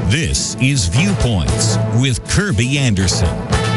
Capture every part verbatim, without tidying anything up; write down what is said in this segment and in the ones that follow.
This is Viewpoints with Kirby Anderson.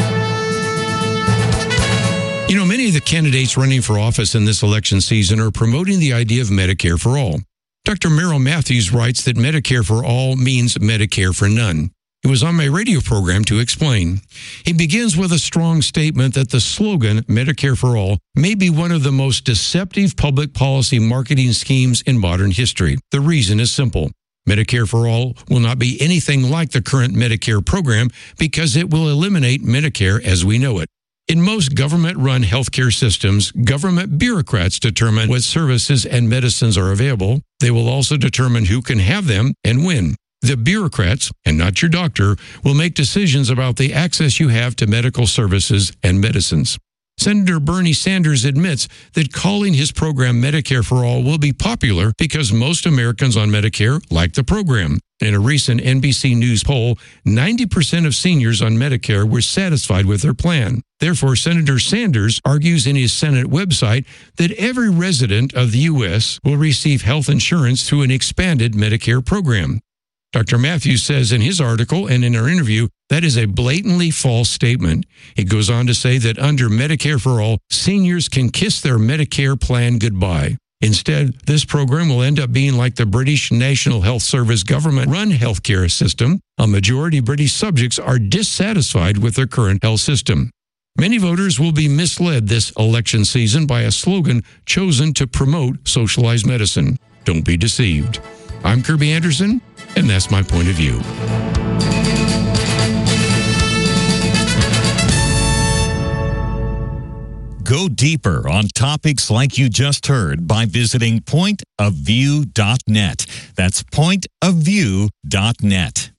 You know, many of the candidates running for office in this election season are promoting the idea of Medicare for all. Doctor Merrill Matthews writes that Medicare for all means Medicare for none. He was on my radio program to explain. He begins with a strong statement that the slogan, Medicare for all, may be one of the most deceptive public policy marketing schemes in modern history. The reason is simple. Medicare for all will not be anything like the current Medicare program because it will eliminate Medicare as we know it. In most government-run healthcare systems, government bureaucrats determine what services and medicines are available. They will also determine who can have them and when. The bureaucrats, and not your doctor, will make decisions about the access you have to medical services and medicines. Senator Bernie Sanders admits that calling his program Medicare for All will be popular because most Americans on Medicare like the program. In a recent N B C News poll, ninety percent of seniors on Medicare were satisfied with their plan. Therefore, Senator Sanders argues in his Senate website that every resident of the U S will receive health insurance through an expanded Medicare program. Doctor Matthews says in his article and in our interview that is a blatantly false statement. He goes on to say that under Medicare for All, seniors can kiss their Medicare plan goodbye. Instead, this program will end up being like the British National Health Service government-run healthcare system. A majority British subjects are dissatisfied with their current health system. Many voters will be misled this election season by a slogan chosen to promote socialized medicine. Don't be deceived. I'm Kirby Anderson, and that's my point of view. Go deeper on topics like you just heard by visiting point of view dot net. That's point of view dot net.